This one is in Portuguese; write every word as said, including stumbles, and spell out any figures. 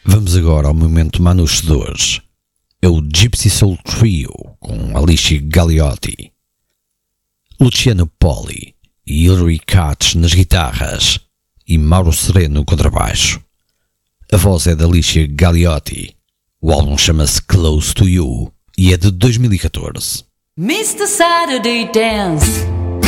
Vamos agora ao momento Manouche de hoje. É o Gypsy Soul Trio com Alicia Gagliotti, Luciano Poli e Hilary Katz nas guitarras e Mauro Sereno no contrabaixo. A voz é de Alicia Gagliotti. O álbum chama-se Close to You e é de dois mil e catorze. mister Saturday Dance.